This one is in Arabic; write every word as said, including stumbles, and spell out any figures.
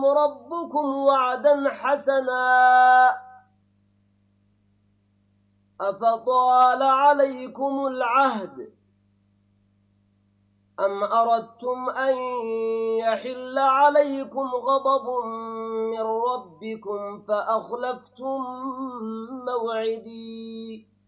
ربكم وعدا حسنا أفطال عليكم العهد أم أردتم أن يحل عليكم غضب من ربكم فأخلفتم موعدي